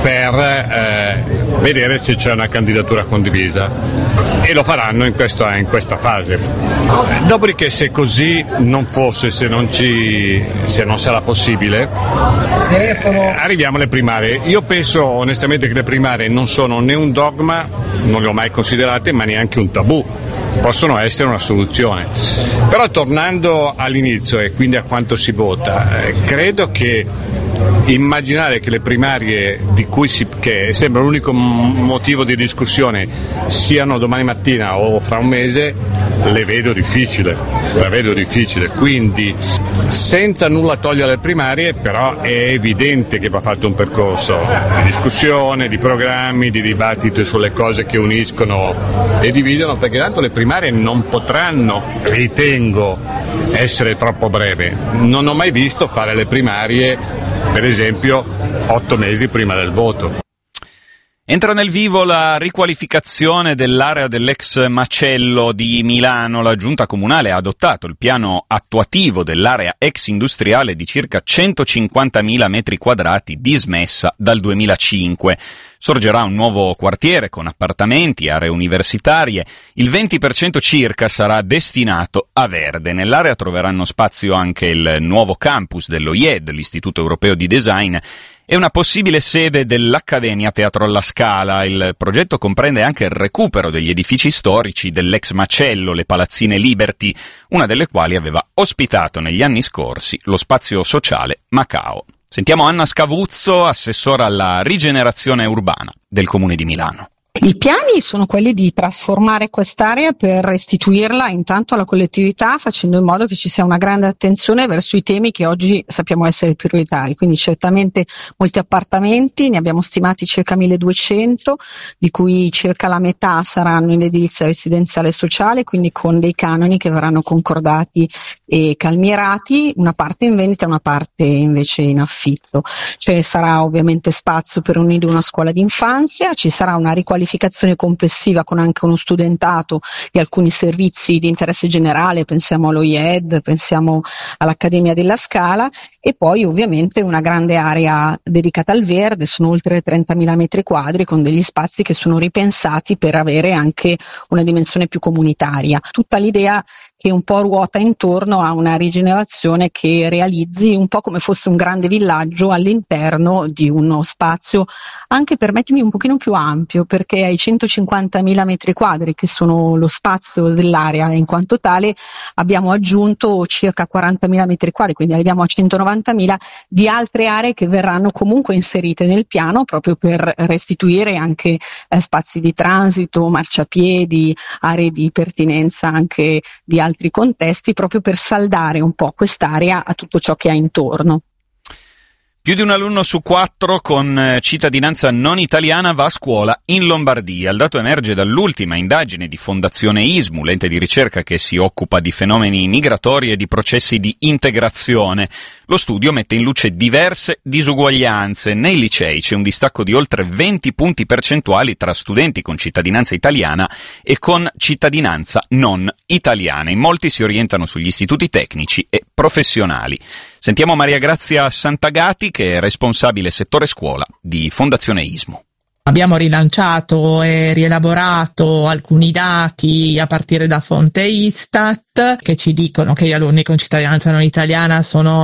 per vedere se c'è una candidatura condivisa, e lo faranno in questa fase. Dopodiché, se così non fosse, se non sarà possibile, arriviamo alle primarie. Io penso onestamente che le primarie non sono né un dogma, non le ho mai considerate, ma neanche un tabù. Possono essere una soluzione. Però, tornando all'inizio e quindi a quanto si vota, credo che immaginare che le primarie, che sembra l'unico motivo di discussione, siano domani mattina o fra un mese, la vedo difficile. Quindi, senza nulla togliere alle primarie, però è evidente che va fatto un percorso di discussione, di programmi, di dibattito sulle cose che uniscono e dividono, perché tanto le primarie non potranno, ritengo, essere troppo breve. Non ho mai visto fare le primarie, per esempio, 8 mesi prima del voto. Entra nel vivo la riqualificazione dell'area dell'ex macello di Milano. La giunta comunale ha adottato il piano attuativo dell'area ex industriale di circa 150.000 metri quadrati dismessa dal 2005. Sorgerà un nuovo quartiere con appartamenti, aree universitarie. Il 20% circa sarà destinato a verde. Nell'area troveranno spazio anche il nuovo campus dello IED, l'Istituto Europeo di Design, e una possibile sede dell'Accademia Teatro alla Scala. Il progetto comprende anche il recupero degli edifici storici dell'ex macello, le palazzine Liberty, una delle quali aveva ospitato negli anni scorsi lo spazio sociale Macao. Sentiamo Anna Scavuzzo, assessora alla rigenerazione urbana del Comune di Milano. I piani sono quelli di trasformare quest'area per restituirla intanto alla collettività, facendo in modo che ci sia una grande attenzione verso i temi che oggi sappiamo essere prioritari. Quindi certamente molti appartamenti, ne abbiamo stimati circa 1200, di cui circa la metà saranno in edilizia residenziale sociale, quindi con dei canoni che verranno concordati e calmierati, una parte in vendita e una parte invece in affitto. Cioè sarà ovviamente spazio per un nido e una scuola d'infanzia, ci sarà una riqualificazione complessiva con anche uno studentato e alcuni servizi di interesse generale, pensiamo allo IED, pensiamo all'Accademia della Scala, e poi ovviamente una grande area dedicata al verde, sono oltre 30.000 metri quadri con degli spazi che sono ripensati per avere anche una dimensione più comunitaria. Tutta l'idea che un po' ruota intorno a una rigenerazione che realizzi un po' come fosse un grande villaggio all'interno di uno spazio anche, permettimi, un pochino più ampio, perché ai 150.000 metri quadri che sono lo spazio dell'area in quanto tale abbiamo aggiunto circa 40.000 metri quadri, quindi arriviamo a 190.000 di altre aree che verranno comunque inserite nel piano proprio per restituire anche spazi di transito, marciapiedi, aree di pertinenza anche di altri contesti, proprio per saldare un po' quest'area a tutto ciò che ha intorno. Più di un alunno su 4 con cittadinanza non italiana va a scuola in Lombardia. Il dato emerge dall'ultima indagine di Fondazione ISMU, l'ente di ricerca che si occupa di fenomeni migratori e di processi di integrazione. Lo studio mette in luce diverse disuguaglianze. Nei licei c'è un distacco di oltre 20 punti percentuali tra studenti con cittadinanza italiana e con cittadinanza non italiana. In molti si orientano sugli istituti tecnici e professionali. Sentiamo Maria Grazia Santagati, che è responsabile settore scuola di Fondazione ISMU. Abbiamo rilanciato e rielaborato alcuni dati a partire da fonte Istat che ci dicono che gli alunni con cittadinanza non italiana sono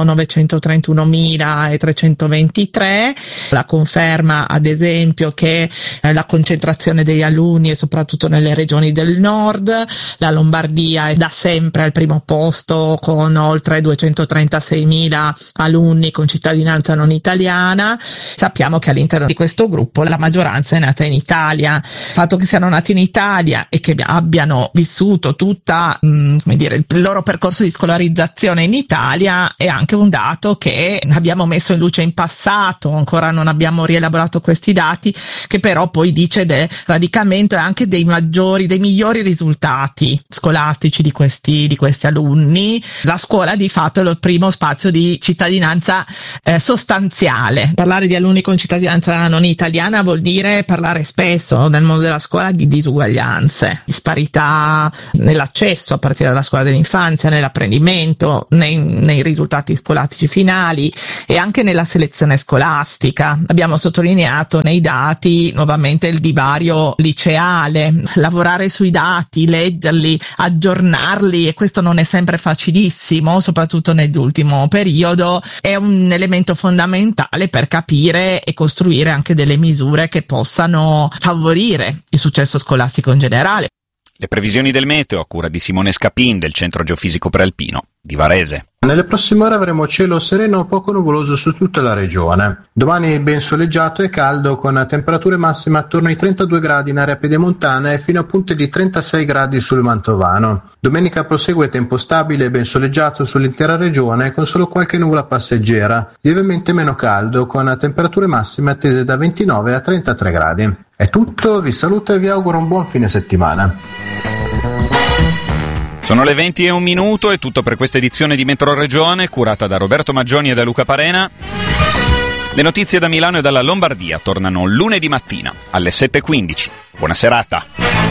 931.323. La conferma, ad esempio, che la concentrazione degli alunni è soprattutto nelle regioni del nord. La Lombardia è da sempre al primo posto con oltre 236.000 alunni con cittadinanza non italiana. Sappiamo che all'interno di questo gruppo la maggioranza è nata in Italia. Il fatto che siano nati in Italia e che abbiano vissuto tutta, il loro percorso di scolarizzazione in Italia è anche un dato che abbiamo messo in luce in passato, ancora non abbiamo rielaborato questi dati, che però poi dice del radicamento e anche dei migliori risultati scolastici di questi alunni. La scuola di fatto è il primo spazio di cittadinanza sostanziale. Parlare di alunni con cittadinanza non italiana vuol dire parlare spesso nel mondo della scuola di disuguaglianze, disparità nell'accesso a partire dalla scuola dell'infanzia, nell'apprendimento, nei risultati scolastici finali e anche nella selezione scolastica. Abbiamo sottolineato nei dati nuovamente il divario liceale, lavorare sui dati, leggerli, aggiornarli, e questo non è sempre facilissimo, soprattutto nell'ultimo periodo. È un elemento fondamentale per capire e costruire anche delle misure che possano favorire il successo scolastico in generale. Le previsioni del meteo a cura di Simone Scapin del Centro Geofisico Prealpino di Varese. Nelle prossime ore avremo cielo sereno o poco nuvoloso su tutta la regione. Domani ben soleggiato e caldo, con temperature massime attorno ai 32 gradi in area pedemontana e fino a punte di 36 gradi sul Mantovano. Domenica prosegue tempo stabile e ben soleggiato sull'intera regione, con solo qualche nuvola passeggera, lievemente meno caldo, con temperature massime attese da 29 a 33 gradi. È tutto, vi saluto e vi auguro un buon fine settimana. Sono le 20:01, è tutto per questa edizione di Metro Regione, curata da Roberto Maggioni e da Luca Parena. Le notizie da Milano e dalla Lombardia tornano lunedì mattina alle 7:15. Buona serata.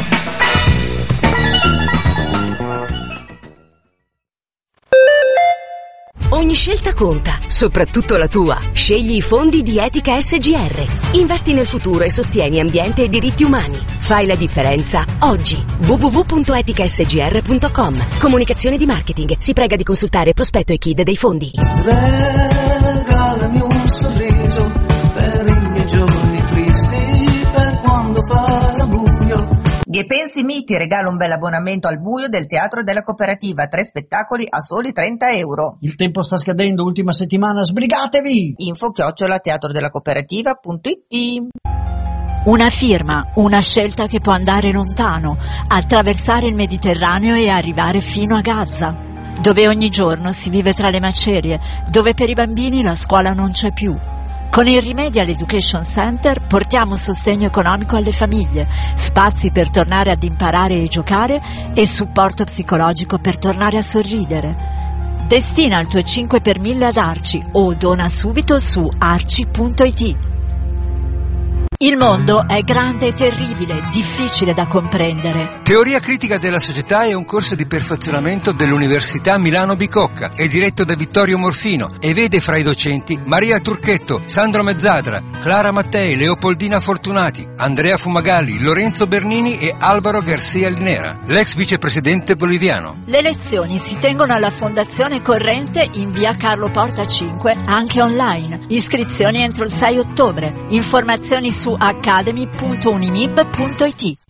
Ogni scelta conta, soprattutto la tua. Scegli i fondi di Etica SGR. Investi nel futuro e sostieni ambiente e diritti umani. Fai la differenza oggi. www.eticasgr.com. Comunicazione di marketing. Si prega di consultare prospetto e KID dei fondi. Regalami un sorriso per i miei giorni tristi, per quando farà buio. Ghepensi ti regala un bel abbonamento al buio del Teatro della Cooperativa, 3 spettacoli a soli €30. Il tempo sta scadendo, ultima settimana, sbrigatevi! info@teatrodelacooperativa.it. Una firma, una scelta che può andare lontano, attraversare il Mediterraneo e arrivare fino a Gaza, dove ogni giorno si vive tra le macerie, dove per i bambini la scuola non c'è più. Con il Remedial Education Center portiamo sostegno economico alle famiglie, spazi per tornare ad imparare e giocare e supporto psicologico per tornare a sorridere. Destina il tuo 5 per 1000 ad Arci o dona subito su arci.it. Il mondo è grande e terribile, difficile da comprendere. Teoria critica della società è un corso di perfezionamento dell'Università Milano Bicocca. È diretto da Vittorio Morfino e vede fra i docenti Maria Turchetto, Sandro Mezzadra, Clara Mattei, Leopoldina Fortunati, Andrea Fumagalli, Lorenzo Bernini e Alvaro Garcia Linera, l'ex vicepresidente boliviano. Le lezioni si tengono alla Fondazione Corrente in via Carlo Porta 5, anche online. Iscrizioni entro il 6 ottobre. Informazioni su academy.unimib.it.